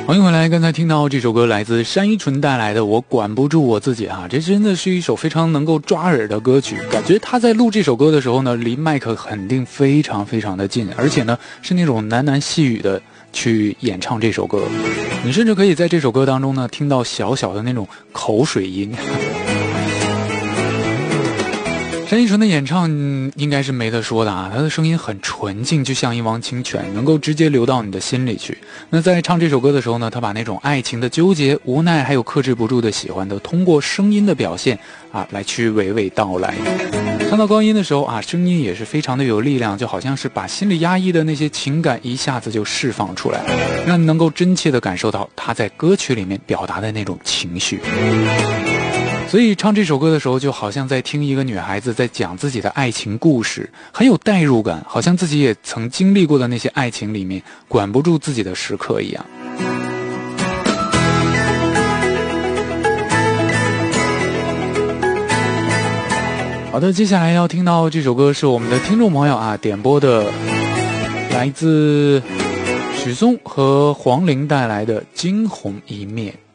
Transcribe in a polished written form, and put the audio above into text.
欢迎回来，刚才听到这首歌来自单依纯带来的《我管不住我自己》啊，这真的是一首非常能够抓耳的歌曲。感觉他在录这首歌的时候呢，离麦克肯定非常非常的近，而且呢是那种喃喃细语的去演唱这首歌。你甚至可以在这首歌当中呢听到小小的那种口水音。单依纯的演唱应该是没得说的啊，她的声音很纯净，就像一汪清泉，能够直接流到你的心里去。那在唱这首歌的时候呢，她把那种爱情的纠结、无奈还有克制不住的喜欢，都通过声音的表现啊来去娓娓道来。唱到高音的时候啊，声音也是非常的有力量，就好像是把心里压抑的那些情感一下子就释放出来，让你能够真切的感受到她在歌曲里面表达的那种情绪。所以唱这首歌的时候，就好像在听一个女孩子在讲自己的爱情故事，很有代入感，好像自己也曾经历过的那些爱情里面管不住自己的时刻一样。好的，接下来要听到这首歌是我们的听众朋友啊点播的，来自许嵩和黄龄带来的《惊鸿一面》。